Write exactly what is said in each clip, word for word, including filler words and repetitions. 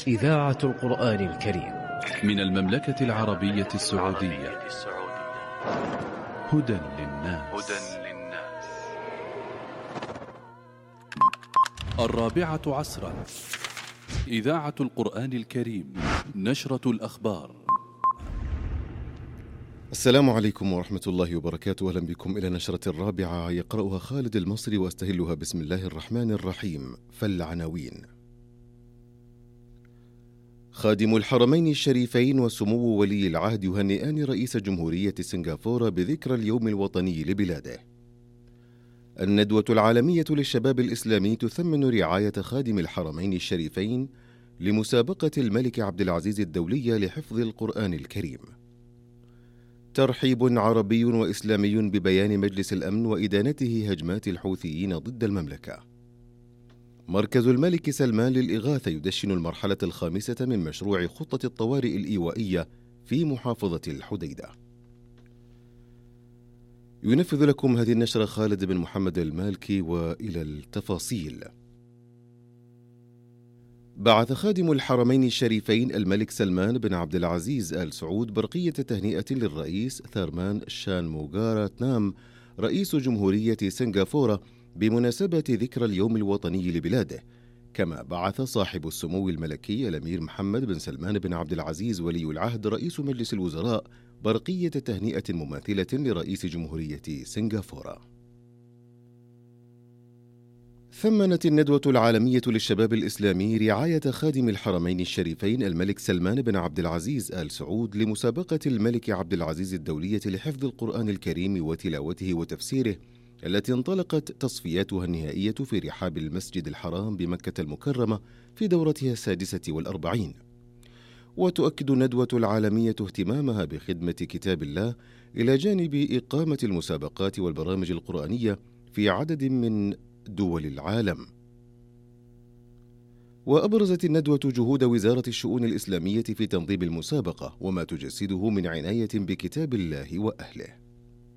إذاعة القرآن الكريم من المملكة العربية السعودية. هدى للناس. الرابعة عصرا، إذاعة القرآن الكريم، نشرة الأخبار. السلام عليكم ورحمة الله وبركاته. أهلا بكم إلى نشرة الرابعة يقرأها خالد المصري واستهلها بسم الله الرحمن الرحيم. فالعناوين: خادم الحرمين الشريفين وسمو ولي العهد يهنئان رئيس جمهورية سنغافورة بذكرى اليوم الوطني لبلاده. الندوة العالمية للشباب الإسلامي تثمن رعاية خادم الحرمين الشريفين لمسابقة الملك عبد العزيز الدولية لحفظ القرآن الكريم. ترحيب عربي وإسلامي ببيان مجلس الأمن وإدانته هجمات الحوثيين ضد المملكة. مركز الملك سلمان للإغاثة يدشن المرحلة الخامسة من مشروع خطة الطوارئ الإيوائية في محافظة الحديدة. ينفذ لكم هذه النشرة خالد بن محمد المالكي، وإلى التفاصيل. بعث خادم الحرمين الشريفين الملك سلمان بن عبد العزيز آل سعود برقية تهنئة للرئيس ثارمان شانموغاراتنام رئيس جمهورية سنغافورة بمناسبة ذكرى اليوم الوطني لبلاده. كما بعث صاحب السمو الملكي الأمير محمد بن سلمان بن عبد العزيز ولي العهد رئيس مجلس الوزراء برقية تهنئة مماثلة لرئيس جمهورية سنغافورة. ثمنت الندوة العالمية للشباب الإسلامي رعاية خادم الحرمين الشريفين الملك سلمان بن عبد العزيز آل سعود لمسابقة الملك عبد العزيز الدولية لحفظ القرآن الكريم وتلاوته وتفسيره، التي انطلقت تصفياتها النهائية في رحاب المسجد الحرام بمكة المكرمة في دورتها السادسة والأربعين. وتؤكد الندوة العالمية اهتمامها بخدمة كتاب الله إلى جانب إقامة المسابقات والبرامج القرآنية في عدد من دول العالم. وأبرزت الندوة جهود وزارة الشؤون الإسلامية في تنظيم المسابقة وما تجسده من عناية بكتاب الله وأهله.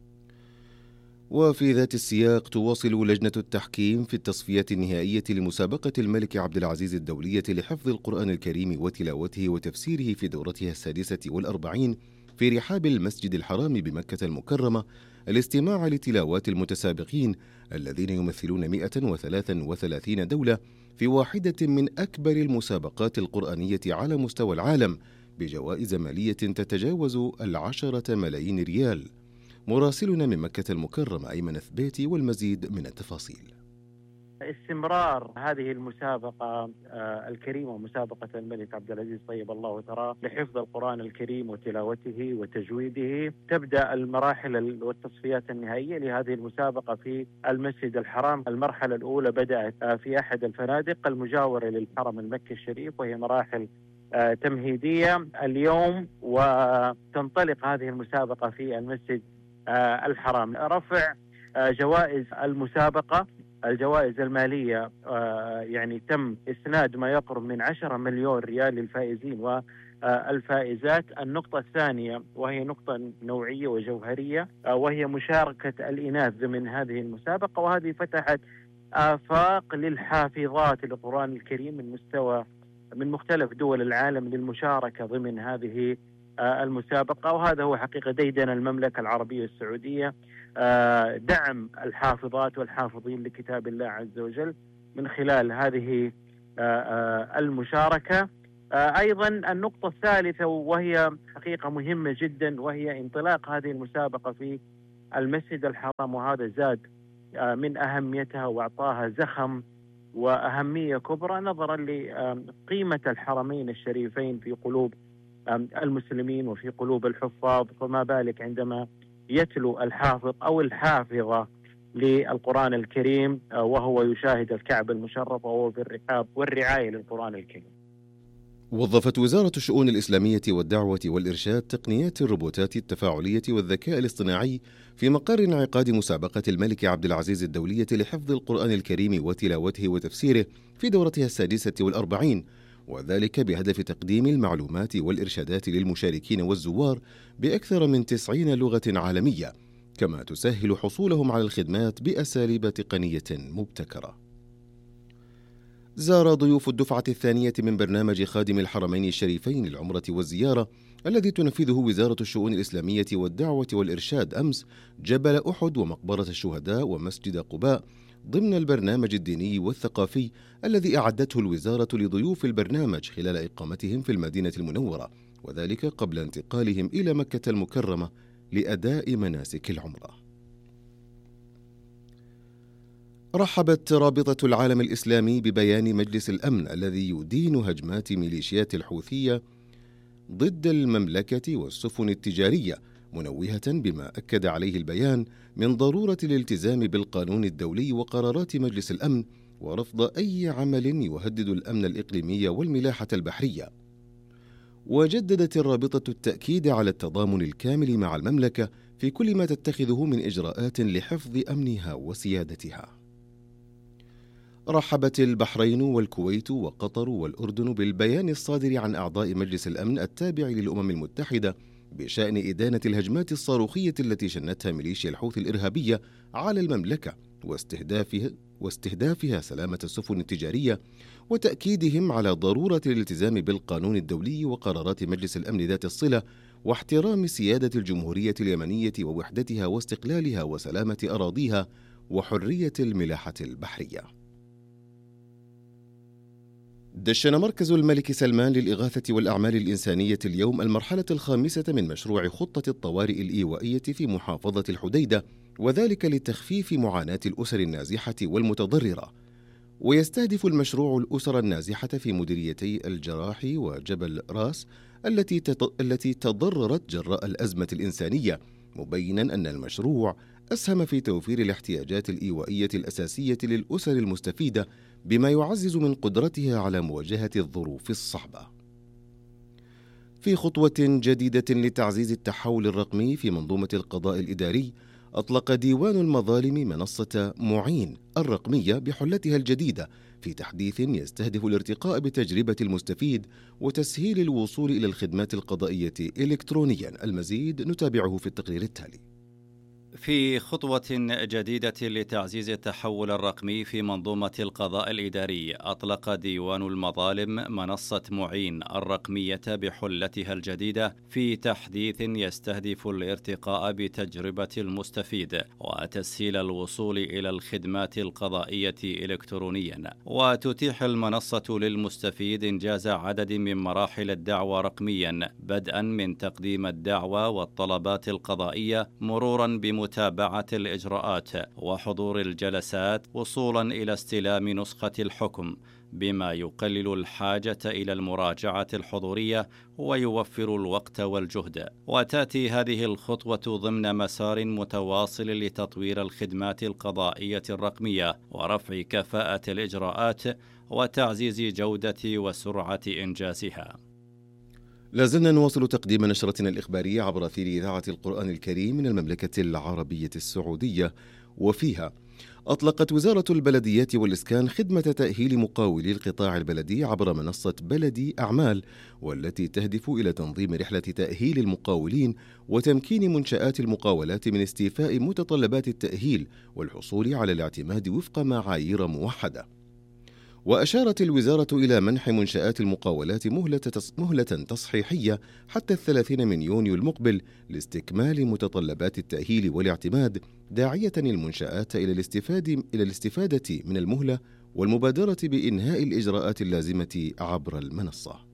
وفي ذات السياق تواصل لجنة التحكيم في التصفيات النهائية لمسابقة الملك عبد العزيز الدولية لحفظ القرآن الكريم وتلاوته وتفسيره في دورتها السادسة والأربعين في رحاب المسجد الحرام بمكة المكرمة الاستماع لتلاوات المتسابقين الذين يمثلون مئة وثلاثة وثلاثين دولة في واحدة من أكبر المسابقات القرآنية على مستوى العالم بجوائز مالية تتجاوز العشرة ملايين ريال. مراسلنا من مكة المكرمة أيمن ثبيتي والمزيد من التفاصيل. استمرار هذه المسابقة الكريمة ومسابقة الملك عبد العزيز طيب الله ثراه لحفظ القرآن الكريم وتلاوته وتجويده. تبدأ المراحل والتصفيات النهائية لهذه المسابقة في المسجد الحرام. المرحلة الأولى بدأت في أحد الفنادق المجاورة للحرم المكي الشريف، وهي مراحل تمهيدية اليوم، وتنطلق هذه المسابقة في المسجد الحرام. رفع جوائز المسابقة، الجوائز المالية يعني تم إسناد ما يقرب من عشرة مليون ريال للفائزين والفائزات. النقطة الثانية وهي نقطة نوعية وجوهرية، وهي مشاركة الإناث ضمن هذه المسابقة، وهذه فتحت آفاق للحافظات للقرآن الكريم من مستوى من مختلف دول العالم للمشاركة ضمن هذه المسابقة. وهذا هو حقيقة ديدن المملكة العربية السعودية، دعم الحافظات والحافظين لكتاب الله عز وجل من خلال هذه المشاركة. أيضا النقطة الثالثة وهي حقيقة مهمة جدا، وهي انطلاق هذه المسابقة في المسجد الحرام، وهذا زاد من أهميتها وأعطاها زخم وأهمية كبرى نظرا لقيمة الحرمين الشريفين في قلوب المسلمين وفي قلوب الحفاظ. فما بالك عندما يتلو الحافظ أو الحافظة للقرآن الكريم وهو يشاهد الكعبة المشرفة وهو في الرحاب والرعاية للقرآن الكريم. وظفت وزارة الشؤون الإسلامية والدعوة والإرشاد تقنيات الروبوتات التفاعلية والذكاء الاصطناعي في مقر انعقاد مسابقة الملك عبد العزيز الدولية لحفظ القرآن الكريم وتلاوته وتفسيره في دورتها السادسة والأربعين، وذلك بهدف تقديم المعلومات والإرشادات للمشاركين والزوار بأكثر من تسعين لغة عالمية، كما تسهل حصولهم على الخدمات بأساليب تقنية مبتكرة. زار ضيوف الدفعة الثانية من برنامج خادم الحرمين الشريفين للعمرة والزيارة الذي تنفذه وزارة الشؤون الإسلامية والدعوة والإرشاد أمس جبل أحد ومقبرة الشهداء ومسجد قباء ضمن البرنامج الديني والثقافي الذي أعدته الوزارة لضيوف البرنامج خلال إقامتهم في المدينة المنورة، وذلك قبل انتقالهم إلى مكة المكرمة لأداء مناسك العمرة. رحبت رابطة العالم الإسلامي ببيان مجلس الأمن الذي يدين هجمات ميليشيات الحوثية ضد المملكة والسفن التجارية، منوهة بما أكد عليه البيان من ضرورة الالتزام بالقانون الدولي وقرارات مجلس الأمن ورفض أي عمل يهدد الأمن الإقليمي والملاحة البحرية. وجددت الرابطة التأكيد على التضامن الكامل مع المملكة في كل ما تتخذه من إجراءات لحفظ أمنها وسيادتها. رحبت البحرين والكويت وقطر والأردن بالبيان الصادر عن أعضاء مجلس الأمن التابع للأمم المتحدة بشأن إدانة الهجمات الصاروخية التي شنتها ميليشيا الحوثي الإرهابية على المملكة واستهدافها, واستهدافها سلامة السفن التجارية، وتأكيدهم على ضرورة الالتزام بالقانون الدولي وقرارات مجلس الأمن ذات الصلة واحترام سيادة الجمهورية اليمنية ووحدتها واستقلالها وسلامة أراضيها وحرية الملاحة البحرية. دشن مركز الملك سلمان للإغاثة والأعمال الإنسانية اليوم المرحلة الخامسة من مشروع خطة الطوارئ الإيوائية في محافظة الحديدة، وذلك لتخفيف معاناة الأسر النازحة والمتضررة. ويستهدف المشروع الأسر النازحة في مديريتي الجراح وجبل راس التي التي تضررت جراء الأزمة الإنسانية، مبينا أن المشروع أسهم في توفير الاحتياجات الإيوائية الأساسية للأسر المستفيدة بما يعزز من قدرتها على مواجهة الظروف الصعبة. في خطوة جديدة لتعزيز التحول الرقمي في منظومة القضاء الإداري، أطلق ديوان المظالم منصة معين الرقمية بحلتها الجديدة في تحديث يستهدف الارتقاء بتجربة المستفيد وتسهيل الوصول إلى الخدمات القضائية إلكترونيا. المزيد نتابعه في التقرير التالي. في خطوة جديدة لتعزيز التحول الرقمي في منظومة القضاء الإداري، أطلق ديوان المظالم منصة معين الرقمية بحلتها الجديدة في تحديث يستهدف الارتقاء بتجربة المستفيد وتسهيل الوصول إلى الخدمات القضائية إلكترونيا. وتتيح المنصة للمستفيد إنجاز عدد من مراحل الدعوى رقميا، بدءا من تقديم الدعوى والطلبات القضائية مرورا بم متابعة الإجراءات وحضور الجلسات وصولا إلى استلام نسخة الحكم، بما يقلل الحاجة إلى المراجعة الحضورية ويوفر الوقت والجهد. وتأتي هذه الخطوة ضمن مسار متواصل لتطوير الخدمات القضائية الرقمية ورفع كفاءة الإجراءات وتعزيز جودة وسرعة إنجازها. لازلنا نواصل تقديم نشرتنا الإخبارية عبر أثير إذاعة القرآن الكريم من المملكة العربية السعودية، وفيها أطلقت وزارة البلديات والإسكان خدمة تأهيل مقاولي القطاع البلدي عبر منصة بلدي أعمال، والتي تهدف إلى تنظيم رحلة تأهيل المقاولين وتمكين منشآت المقاولات من استيفاء متطلبات التأهيل والحصول على الاعتماد وفق معايير موحدة. وأشارت الوزارة إلى منح منشآت المقاولات مهلة تصحيحية حتى الثلاثين من يونيو المقبل لاستكمال متطلبات التأهيل والاعتماد، داعية المنشآت إلى الاستفادة إلى الاستفادة من المهلة والمبادرة بإنهاء الإجراءات اللازمة عبر المنصة.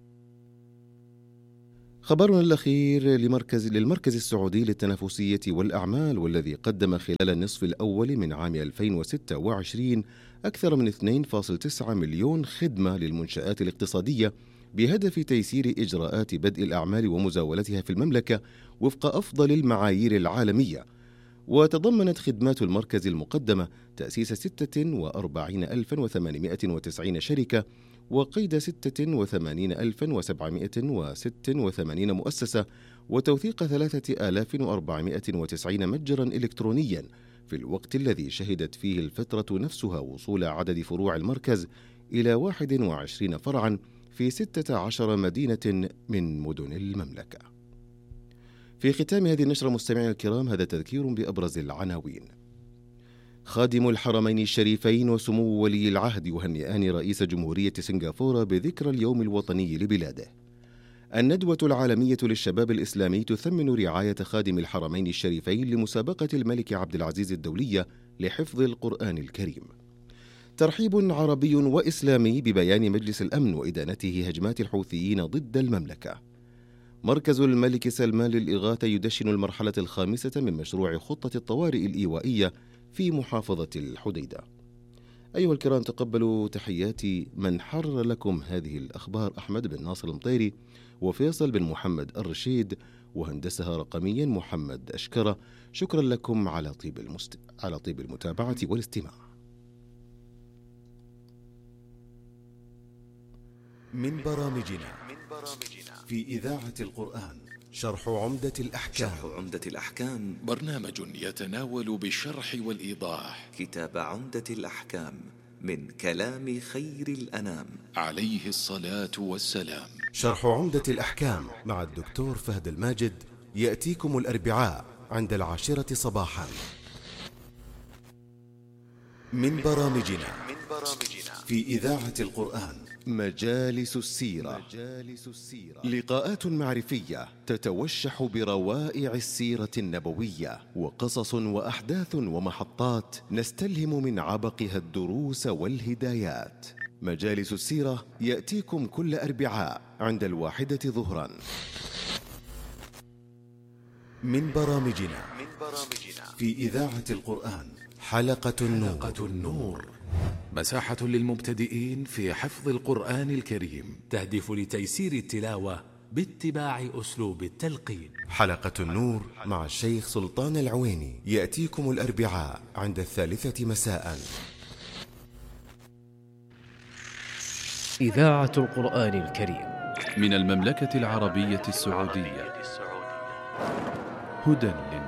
خبرنا الأخير لمركز للمركز السعودي للتنافسية والأعمال، والذي قدم خلال النصف الأول من عام ألفين وستة وعشرين أكثر من اثنين فاصلة تسعة مليون خدمة للمنشآت الاقتصادية بهدف تيسير إجراءات بدء الأعمال ومزاولتها في المملكة وفق أفضل المعايير العالمية. وتضمنت خدمات المركز المقدمة تأسيس ستة وأربعين ألفا وثمانمائة وتسعين شركة وقيد ستة وثمانين ألفا وسبعمائة وستة وثمانين مؤسسة وتوثيق ثلاثة آلاف وأربعمائة وتسعين متجرا إلكترونيا، في الوقت الذي شهدت فيه الفترة نفسها وصول عدد فروع المركز إلى واحد وعشرين فرعا في ستة عشر مدينة من مدن المملكة. في ختام هذه النشرة مستمعينا الكرام، هذا تذكير بأبرز العناوين. خادم الحرمين الشريفين وسمو ولي العهد يهنئان رئيس جمهورية سنغافورة بذكرى اليوم الوطني لبلاده. الندوة العالمية للشباب الإسلامي تثمن رعاية خادم الحرمين الشريفين لمسابقة الملك عبد العزيز الدولية لحفظ القرآن الكريم. ترحيب عربي وإسلامي ببيان مجلس الأمن وإدانته هجمات الحوثيين ضد المملكة. مركز الملك سلمان للإغاثة يدشن المرحلة الخامسة من مشروع خطة الطوارئ الإيوائية في محافظة الحديدة. أيها الكرام، تقبلوا تحياتي من حرر لكم هذه الأخبار: أحمد بن ناصر المطيري وفيصل بن محمد الرشيد، وهندسها رقميا محمد أشكرة. شكرا لكم على طيب, المست... على طيب المتابعة والاستماع. من برامجنا في إذاعة القرآن شرح عمدة الأحكام. شرح عمدة الأحكام برنامج يتناول بالشرح والإيضاح كتاب عمدة الأحكام من كلام خير الأنام عليه الصلاة والسلام. شرح عمدة الأحكام مع الدكتور فهد الماجد يأتيكم الأربعاء عند العاشرة صباحا. من برامجنا في إذاعة القرآن مجالس السيرة. لقاءات معرفية تتوشح بروائع السيرة النبوية، وقصص وأحداث ومحطات نستلهم من عبقها الدروس والهدايات. مجالس السيرة يأتيكم كل أربعاء عند الواحدة ظهرا. من برامجنا في إذاعة القرآن حلقة النور. حلقة النور مساحة للمبتدئين في حفظ القرآن الكريم، تهدف لتيسير التلاوة باتباع أسلوب التلقين. حلقة النور مع الشيخ سلطان العويني يأتيكم الأربعاء عند الثالثة مساء. إذاعة القرآن الكريم من المملكة العربية السعودية، هدى